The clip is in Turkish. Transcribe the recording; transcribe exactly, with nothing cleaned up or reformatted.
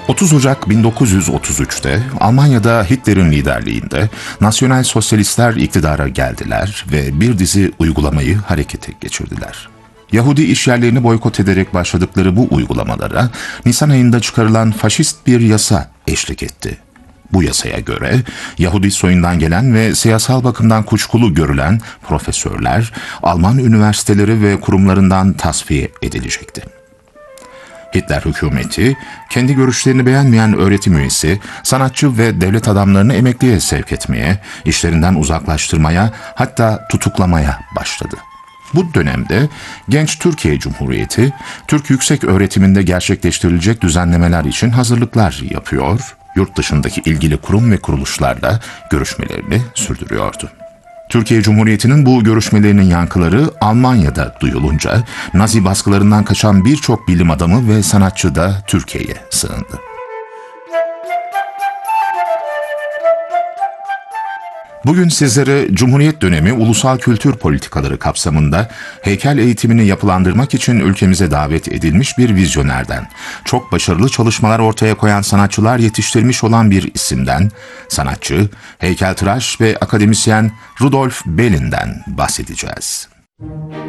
otuz Ocak bin dokuz yüz otuz üçte Almanya'da Hitler'in liderliğinde Nasyonal Sosyalistler iktidara geldiler ve bir dizi uygulamayı harekete geçirdiler. Yahudi işyerlerini boykot ederek başladıkları bu uygulamalara Nisan ayında çıkarılan faşist bir yasa eşlik etti. Bu yasaya göre Yahudi soyundan gelen ve siyasal bakımdan kuşkulu görülen profesörler Alman üniversiteleri ve kurumlarından tasfiye edilecekti. Hitler hükümeti, kendi görüşlerini beğenmeyen öğretim üyesi, sanatçı ve devlet adamlarını emekliye sevk etmeye, işlerinden uzaklaştırmaya, hatta tutuklamaya başladı. Bu dönemde genç Türkiye Cumhuriyeti, Türk yüksek öğretiminde gerçekleştirilecek düzenlemeler için hazırlıklar yapıyor, yurt dışındaki ilgili kurum ve kuruluşlarla görüşmelerini sürdürüyordu. Türkiye Cumhuriyeti'nin bu görüşmelerinin yankıları Almanya'da duyulunca Nazi baskılarından kaçan birçok bilim adamı ve sanatçı da Türkiye'ye sığındı. Bugün sizlere Cumhuriyet dönemi ulusal kültür politikaları kapsamında heykel eğitimini yapılandırmak için ülkemize davet edilmiş bir vizyonerden, çok başarılı çalışmalar ortaya koyan sanatçılar yetiştirmiş olan bir isimden, sanatçı, heykeltıraş ve akademisyen Rudolf Bellin'den bahsedeceğiz.